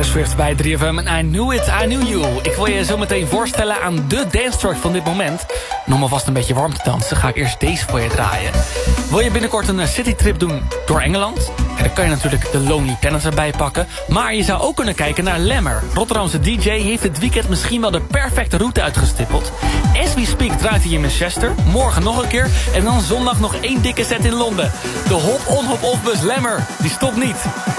Swift bij 3FM en I Knew It, I Knew You. Ik wil je zo meteen voorstellen aan de dance track van dit moment. En om alvast een beetje warm te dansen, ga ik eerst deze voor je draaien. Wil je binnenkort een citytrip doen door Engeland? En dan kan je natuurlijk de Lonely Tenants erbij pakken. Maar je zou ook kunnen kijken naar Lemmer. Rotterdamse DJ heeft dit weekend misschien wel de perfecte route uitgestippeld. As we speak draait hij in Manchester. Morgen nog een keer. En dan zondag nog 1 dikke set in Londen. De hop-on hop-off bus Lemmer, die stopt niet.